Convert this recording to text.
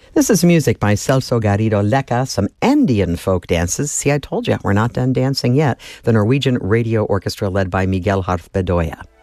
This is music by Celso Garrido Lecca, some Andean folk dances. See, I told you, we're not done dancing yet. The Norwegian Radio Orchestra led by Miguel Harth Bedoya.